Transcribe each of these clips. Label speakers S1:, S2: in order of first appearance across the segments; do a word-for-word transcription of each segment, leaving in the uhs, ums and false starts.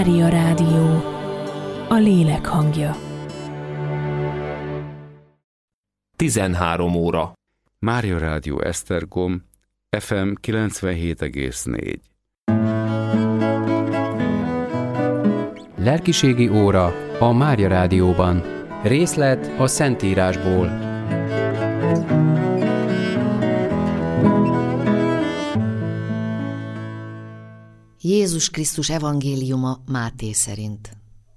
S1: Mária Rádió, a lélek hangja.
S2: tizenhárom óra.
S3: Mária Rádió Esztergom, ef em kilencvenhét egész négy.
S4: Lelkiségi óra a Mária Rádióban. Részlet a Szentírásból.
S5: Jézus Krisztus evangéliuma Máté szerint.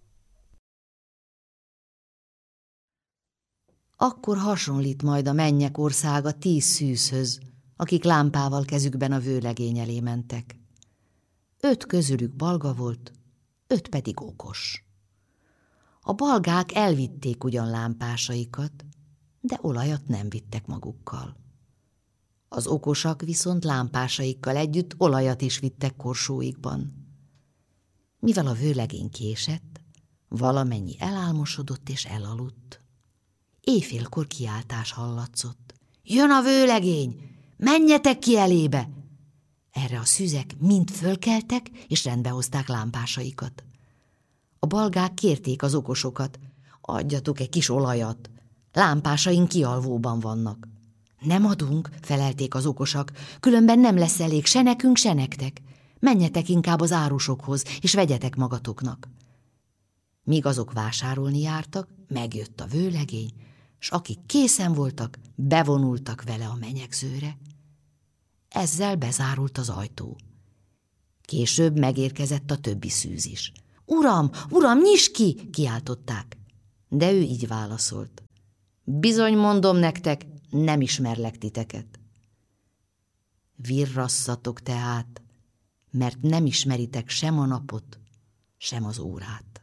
S5: Akkor hasonlít majd a mennyek országa tíz szűzhöz, akik lámpával kezükben a vőlegény elé mentek. Öt közülük balga volt, öt pedig okos. A balgák elvitték ugyan lámpásaikat, de olajat nem vittek magukkal. Az okosak viszont lámpásaikkal együtt olajat is vittek korsóikban. Mivel a vőlegény késett, valamennyi elálmosodott és elaludt. Éjfélkor kiáltás hallatszott. Jön a vőlegény, menjetek ki elébe! Erre a szüzek mind fölkeltek, és rendbehozták lámpásaikat. A balgák kérték az okosokat, adjatok egy kis olajat, lámpásaink kialvóban vannak. Nem adunk, felelték az okosak, különben nem lesz elég se nekünk, se nektek. Menjetek inkább az árusokhoz, és vegyetek magatoknak. Míg azok vásárolni jártak, megjött a vőlegény, s akik készen voltak, bevonultak vele a menyegzőre. Ezzel bezárult az ajtó. Később megérkezett a többi szűz is. Uram, uram, nyisd ki! Kiáltották. De ő így válaszolt. Bizony mondom nektek, nem ismerlek titeket. Virrasszatok tehát, mert nem ismeritek sem a napot, sem az órát.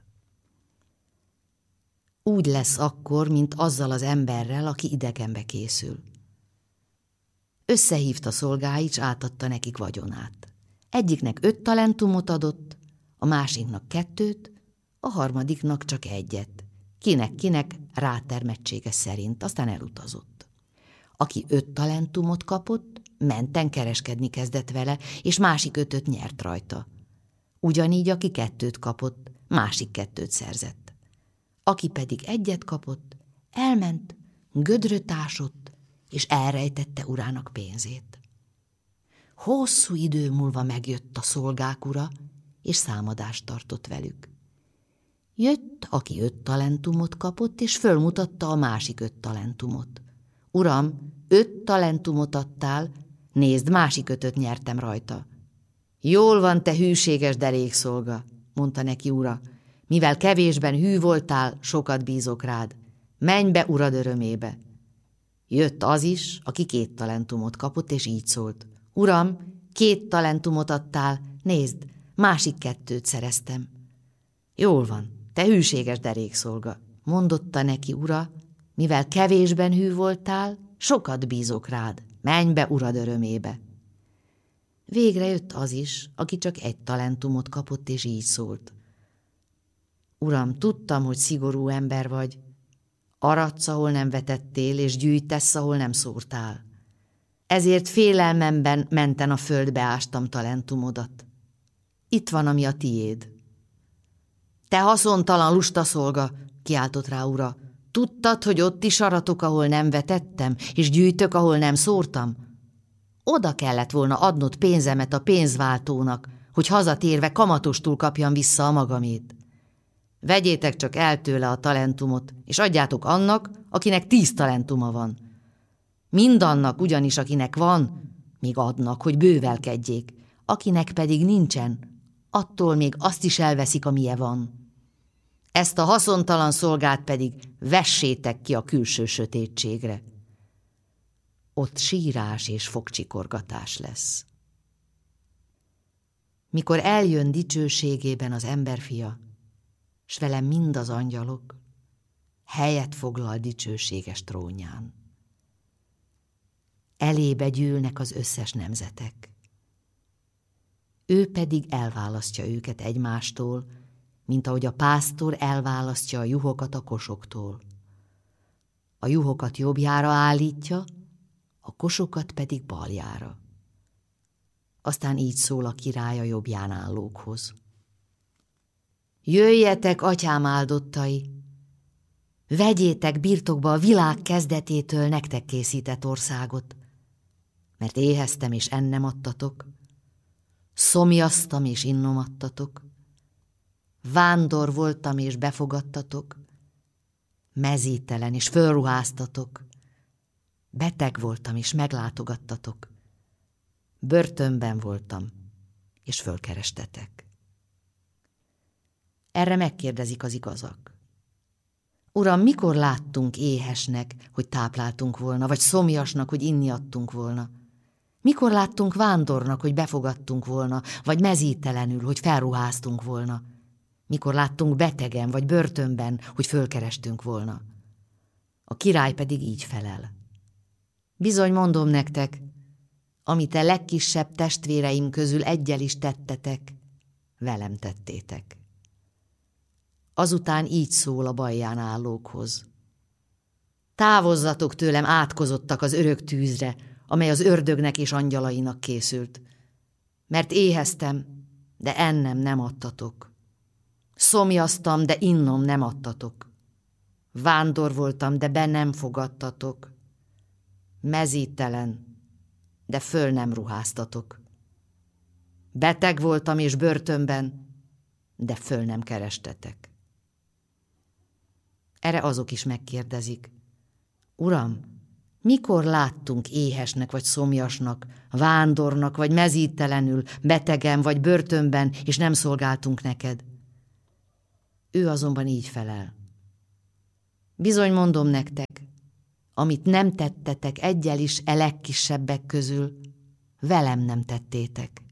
S5: Úgy lesz akkor, mint azzal az emberrel, aki idegenbe készül. Összehívta szolgáit, s átadta nekik vagyonát. Egyiknek öt talentumot adott, a másiknak kettőt, a harmadiknak csak egyet. Kinek-kinek rátermettsége szerint, aztán elutazott. Aki öt talentumot kapott, menten kereskedni kezdett vele, és másik ötöt nyert rajta. Ugyanígy, aki kettőt kapott, másik kettőt szerzett. Aki pedig egyet kapott, elment, gödröt ásott, és elrejtette urának pénzét. Hosszú idő múlva megjött a szolgák ura, és számadást tartott velük. Jött, aki öt talentumot kapott, és fölmutatta a másik öt talentumot. Uram, öt talentumot adtál, nézd, másik ötöt nyertem rajta. Jól van, te hűséges derékszolga, mondta neki ura, mivel kevésben hű voltál, sokat bízok rád. Menj be urad örömébe. Jött az is, aki két talentumot kapott, és így szólt. Uram, két talentumot adtál, nézd, másik kettőt szereztem. Jól van, te hűséges derékszolga, mondotta neki ura, mivel kevésben hű voltál, sokat bízok rád, menj be urad örömébe. Végre jött az is, aki csak egy talentumot kapott, és így szólt. Uram, tudtam, hogy szigorú ember vagy, aradsz, ahol nem vetettél, és gyűjtesz, ahol nem szórtál. Ezért félelmemben menten a földbe ástam talentumodat. Itt van, ami a tiéd. Te haszontalan lusta szolga, kiáltott rá ura, tudtad, hogy ott is aratok, ahol nem vetettem, és gyűjtök, ahol nem szórtam? Oda kellett volna adnod pénzemet a pénzváltónak, hogy hazatérve kamatostul kapjam vissza a magamét. Vegyétek csak el tőle a talentumot, és adjátok annak, akinek tíz talentuma van. Mindannak ugyanis, akinek van, még adnak, hogy bővelkedjék, akinek pedig nincsen, attól még azt is elveszik, amilyen van. Ezt a haszontalan szolgát pedig vessétek ki a külső sötétségre. Ott sírás és fogcsikorgatás lesz. Mikor eljön dicsőségében az emberfia, s vele mind az angyalok, helyet foglal dicsőséges trónján. Elébe gyűlnek az összes nemzetek. Ő pedig elválasztja őket egymástól, mint ahogy a pásztor elválasztja a juhokat a kosoktól. A juhokat jobbjára állítja, a kosokat pedig baljára. Aztán így szól a király a jobbján állókhoz. Jöjjetek, atyám áldottai! Vegyétek birtokba a világ kezdetétől nektek készített országot, mert éheztem és ennem adtatok, szomjaztam és innom adtatok, vándor voltam és befogadtatok, mezítelen és fölruháztatok, beteg voltam és meglátogattatok, börtönben voltam és fölkerestetek. Erre megkérdezik az igazak. Uram, mikor láttunk éhesnek, hogy tápláltunk volna, vagy szomjasnak, hogy inni adtunk volna? Mikor láttunk vándornak, hogy befogadtunk volna, vagy mezítelenül, hogy felruháztunk volna? Mikor láttunk betegen, vagy börtönben, hogy fölkerestünk volna? A király pedig így felel. Bizony mondom nektek, amit a legkisebb testvéreim közül eggyel is tettetek, velem tettétek. Azután így szól a balján állókhoz. Távozzatok tőlem, átkozottak az örök tűzre, amely az ördögnek és angyalainak készült. Mert éheztem, de ennem nem adtatok. Szomjaztam, de innom nem adtatok. Vándor voltam, de be nem fogadtatok. Mezítelen, de föl nem ruháztatok. Beteg voltam és börtönben, de föl nem kerestetek. Erre azok is megkérdezik. Uram, mikor láttunk éhesnek vagy szomjasnak, vándornak vagy mezítelenül, betegen vagy börtönben, és nem szolgáltunk neked? Ő azonban így felel. Bizony mondom nektek, amit nem tettetek eggyel is e legkisebbek közül, velem nem tettétek.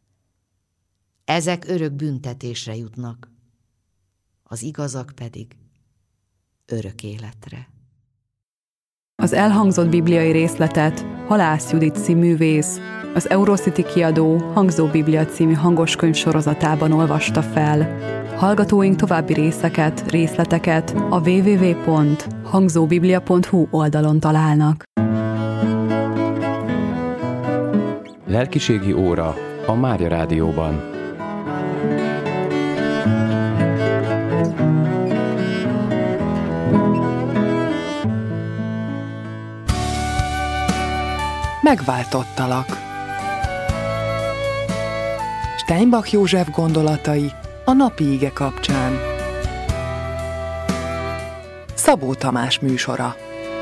S5: Ezek örök büntetésre jutnak, az igazak pedig örök életre.
S6: Az elhangzott bibliai részletet Halász Judit színművész, az Eurocity kiadó Hangzó Biblia című hangoskönyv sorozatában olvasta fel. Hallgatóink további részeket, részleteket a double-u double-u double-u pont hangzóbiblia pont hu oldalon találnak.
S4: Lelkiségi óra a Mária Rádióban.
S7: Megváltottalak. Steinbach József gondolatai a napi ige kapcsán. Szabó Tamás műsora.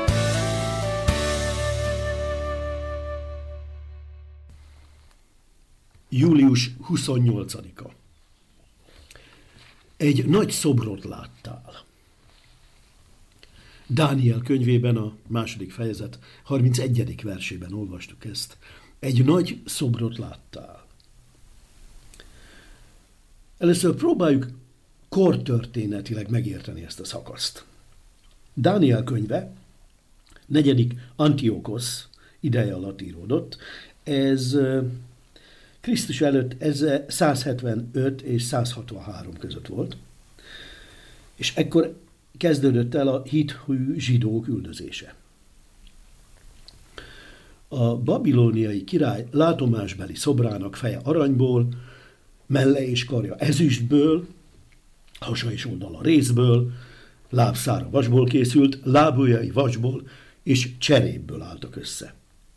S8: július huszonnyolcadika. Egy nagy szobrot láttál. Dániel könyvében a második fejezet harmincegyedik versében olvastuk ezt. Egy nagy szobrot láttál. Először próbáljuk kortörténetileg megérteni ezt a szakaszt. Dániel könyve negyedik Antiokosz ideje alatt íródott. Ez Krisztus előtt száz hetvenöt és száz hatvanhárom között volt, és ekkor kezdődött el a hithű zsidók üldözése. A babilóniai király látomásbeli szobrának feje aranyból, melle és karja ezüstből, hasa és oldala rézből, lábszára vasból készült, lábujjai vasból és cserépből álltak össze.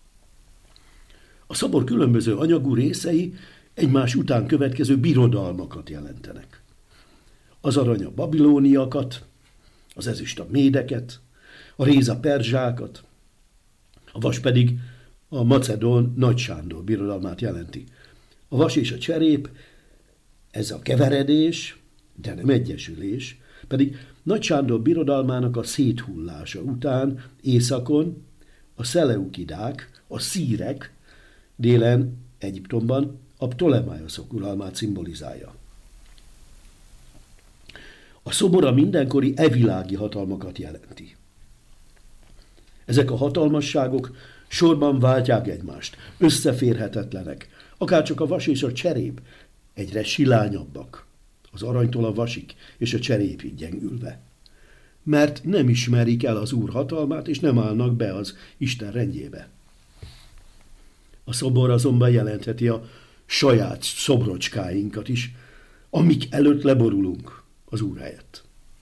S8: A szobor különböző anyagú részei egymás után következő birodalmakat jelentenek. Az arany a babilóniakat, az ezüst a médeket, a réz a perzsákat, a vas pedig a macedón Nagy Sándor birodalmát jelenti. A vas és a cserép, ez a keveredés, de nem egyesülés, pedig Nagy Sándor birodalmának a széthullása után északon a szeleukidák, a szírek, délen Egyiptomban a Ptolemaiosok uralmát szimbolizálja. A szobor a mindenkori evilági hatalmakat jelenti. Ezek a hatalmasságok sorban váltják egymást, összeférhetetlenek, akárcsak a vas és a cserép egyre silányabbak, az aranytól a vasig és a cserépig gyengülve. Mert nem ismerik el az Úr hatalmát, és nem állnak be az Isten rendjébe. A szobor azonban jelentheti a saját szobrocskáinkat is, amik előtt leborulunk, az Úr helyett.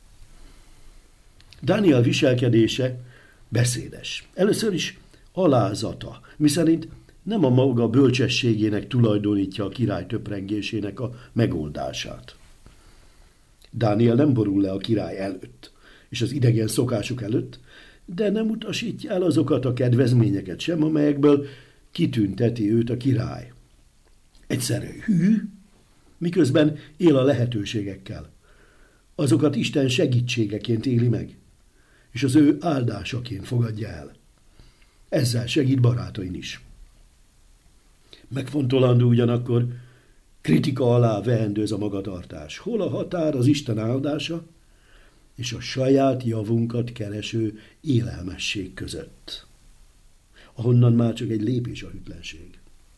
S8: Dániel viselkedése beszédes. Először is alázata, miszerint nem a maga bölcsességének tulajdonítja a király töprengésének a megoldását. Dániel nem borul le a király előtt, és az idegen szokások előtt, de nem utasítja el azokat a kedvezményeket sem, amelyekből kitünteti őt a király. Egyszerű hű, miközben él a lehetőségekkel. Azokat Isten segítségeként éli meg, és az ő áldásaként fogadja el. Ezzel segít barátain is. Megfontolandó ugyanakkor, kritika alá veendő ez a magatartás. Hol a határ az Isten áldása és a saját javunkat kereső élelmesség között, ahonnan már csak egy lépés a hűtlenség.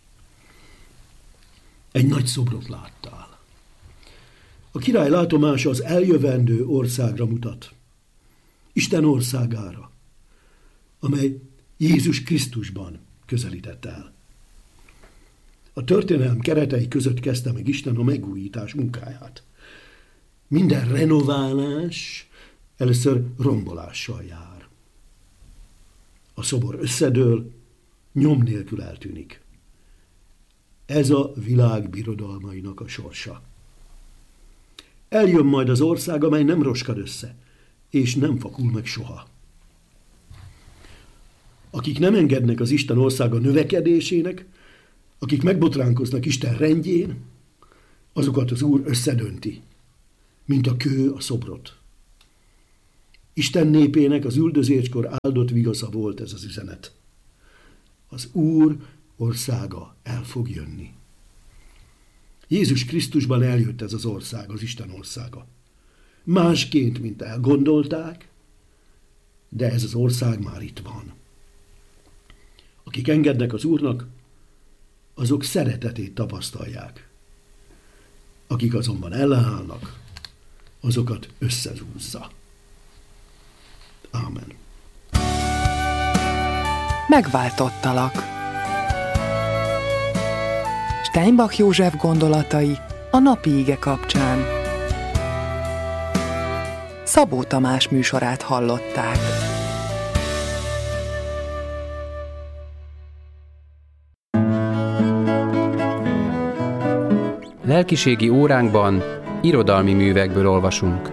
S8: Egy nagy szobrot láttál. A király látomása az eljövendő országra mutat. Isten országára, amely Jézus Krisztusban közelített el. A történelem keretei között kezdte meg Isten a megújítás munkáját. Minden renoválás először rombolással jár. A szobor összedől, nyom nélkül eltűnik. Ez a világ birodalmainak a sorsa. Eljön majd az ország, amely nem roskad össze, és nem fakul meg soha. Akik nem engednek az Isten országa növekedésének, akik megbotránkoznak Isten rendjén, azokat az Úr összedönti, mint a kő a szobrot. Isten népének az üldözéskor áldott vigasza volt ez az üzenet. Az Úr országa el fog jönni. Jézus Krisztusban eljött ez az ország, az Isten országa. Másként, mint elgondolták, de ez az ország már itt van. Akik engednek az Úrnak, azok szeretetét tapasztalják. Akik azonban ellenállnak, azokat összezúzza. Ámen.
S7: Megváltottalak. Steinbach József gondolatai a napi ige kapcsán. Szabó Tamás műsorát hallották.
S4: Lelkiségi óránkban irodalmi művekből olvasunk.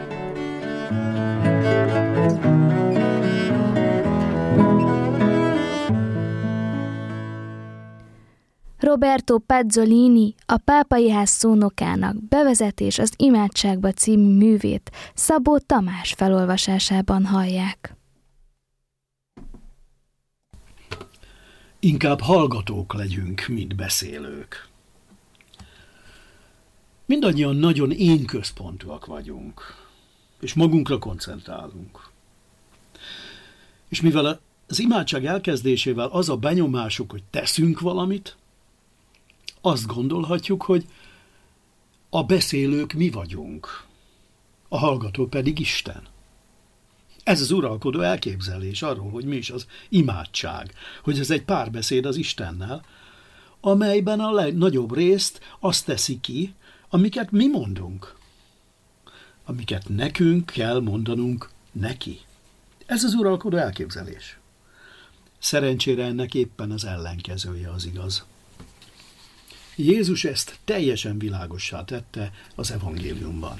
S9: Roberto Pazzolini, a Pápai Ház szónokának Bevezetés az imádságba című művét Szabó Tamás felolvasásában hallják.
S8: Inkább hallgatók legyünk, mint beszélők. Mindannyian nagyon én központúak vagyunk, és magunkra koncentrálunk. És mivel az imádság elkezdésével az a benyomásuk, hogy teszünk valamit, azt gondolhatjuk, hogy a beszélők mi vagyunk, a hallgató pedig Isten. Ez az uralkodó elképzelés arról, hogy mi is az imádság, hogy ez egy párbeszéd az Istennel, amelyben a legnagyobb részt azt teszi ki, amiket mi mondunk, amiket nekünk kell mondanunk neki. Ez az uralkodó elképzelés. Szerencsére ennek éppen az ellenkezője az igaz. Jézus ezt teljesen világossá tette az evangéliumban.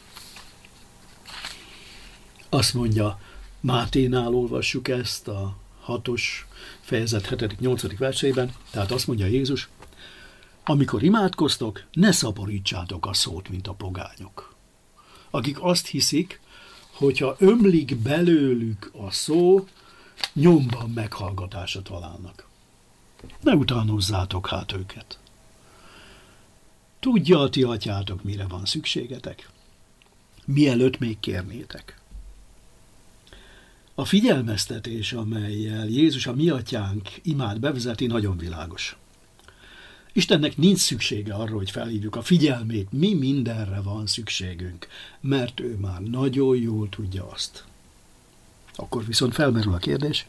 S8: Azt mondja, Máténál olvassuk ezt a hatos fejezet hetedik-nyolcadik versében, tehát azt mondja Jézus, amikor imádkoztok, ne szaporítsátok a szót, mint a pogányok, akik azt hiszik, hogyha ömlik belőlük a szó, nyomban meghallgatásra találnak. Ne utánozzátok hát őket. Tudja a ti atyátok, mire van szükségetek, mielőtt még kérnétek. A figyelmeztetés, amellyel Jézus a mi atyánk imád bevezeti, nagyon világos. Istennek nincs szüksége arra, hogy felhívjuk a figyelmét, mi mindenre van szükségünk, mert ő már nagyon jól tudja azt. Akkor viszont felmerül a kérdés,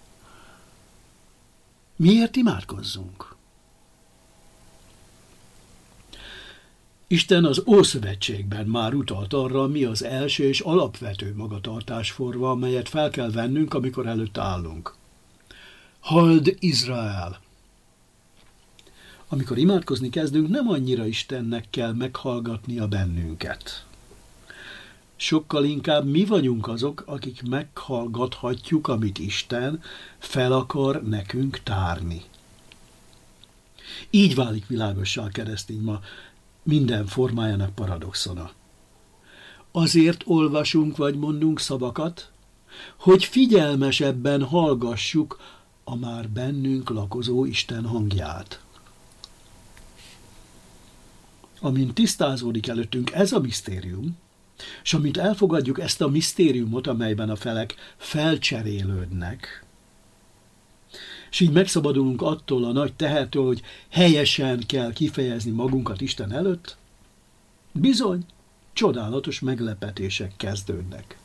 S8: miért imádkozzunk? Isten az Ószövetségben már utalt arra, mi az első és alapvető magatartásforma, amelyet fel kell vennünk, amikor előtt állunk. Halld Izrael! Amikor imádkozni kezdünk, nem annyira Istennek kell meghallgatnia bennünket. Sokkal inkább mi vagyunk azok, akik meghallgathatjuk, amit Isten fel akar nekünk tárni. Így válik világossá a keresztény ma minden formájának paradoxona. Azért olvasunk vagy mondunk szavakat, hogy figyelmesebben hallgassuk a már bennünk lakozó Isten hangját. Amint tisztázódik előttünk ez a misztérium, és amint elfogadjuk ezt a misztériumot, amelyben a felek felcserélődnek, és így megszabadulunk attól a nagy tehertől, hogy helyesen kell kifejezni magunkat Isten előtt, bizony, csodálatos meglepetések kezdődnek.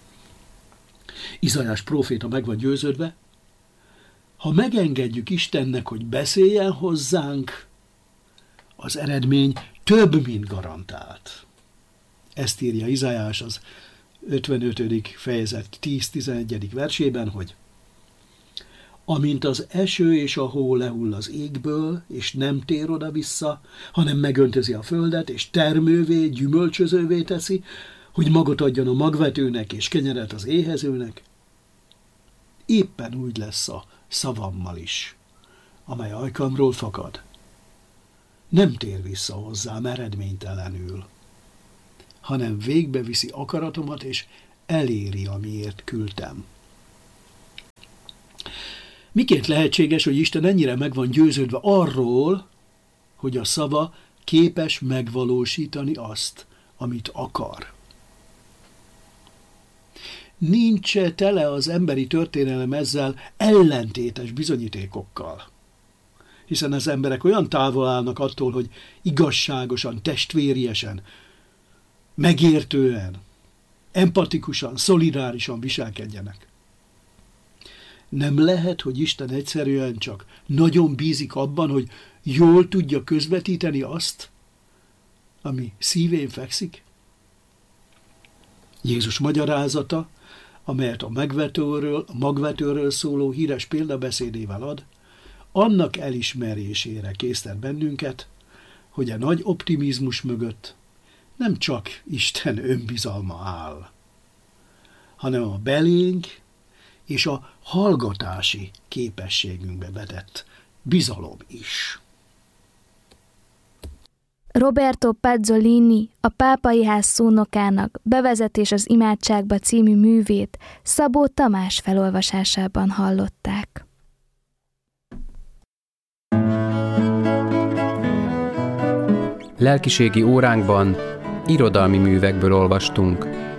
S8: Izaiás próféta meg van győződve, ha megengedjük Istennek, hogy beszéljen hozzánk, az eredmény több, mint garantált. Ezt írja Izaiás az ötvenötödik fejezet tíz-tizenegyedik versében, hogy amint az eső és a hó lehull az égből, és nem tér oda-vissza, hanem megöntözi a földet, és termővé, gyümölcsözővé teszi, hogy magot adjon a magvetőnek, és kenyeret az éhezőnek, éppen úgy lesz a szavammal is, amely ajkamról fakad. Nem tér vissza hozzám eredménytelenül, hanem végbeviszi akaratomat, és eléri, amiért küldtem. Miként lehetséges, hogy Isten ennyire meg van győződve arról, hogy a szava képes megvalósítani azt, amit akar? Nincs tele az emberi történelem ezzel ellentétes bizonyítékokkal. Hiszen az emberek olyan távol állnak attól, hogy igazságosan, testvériesen, megértően, empatikusan, szolidárisan viselkedjenek. Nem lehet, hogy Isten egyszerűen csak nagyon bízik abban, hogy jól tudja közvetíteni azt, ami szívén fekszik? Jézus magyarázata, amelyet a megvetőről, a magvetőről szóló híres példabeszédével ad, annak elismerésére késztet bennünket, hogy a nagy optimizmus mögött nem csak Isten önbizalma áll, hanem a belénk és a hallgatási képességünkbe vetett bizalom is.
S9: Roberto Pazzolini, a Pápai Ház szónokának Bevezetés az imádságba című művét Szabó Tamás felolvasásában hallották.
S4: Lelkiségi óránkban irodalmi művekből olvastunk.